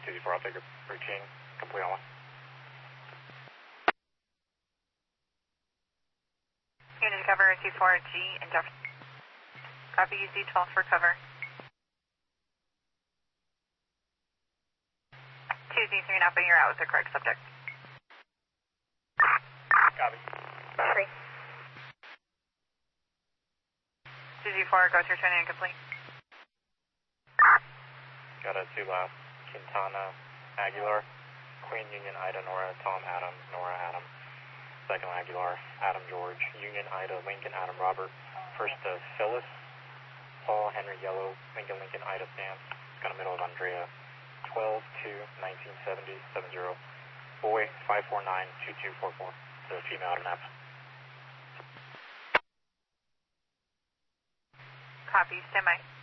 2Z4, I'll take your routine, complete on one. Unit cover C4G and Jefferson. Copy UC12 for cover. 2Z3 Napa, you're out with the correct subject. Copy. 3. 2Z4, go to training and complete. Got a 2 last, Quintana, Aguilar, Queen Union Ida Nora, Tom Adam, Nora Adam, second Aguilar, Adam George, Union Ida, Lincoln Adam Robert, first Phyllis, Paul Henry Yellow, Lincoln Lincoln Ida Sam, got a middle of Andrea, 12-2-1970, 70, boy 549-2244, so female out of Napa. Copy, stand by.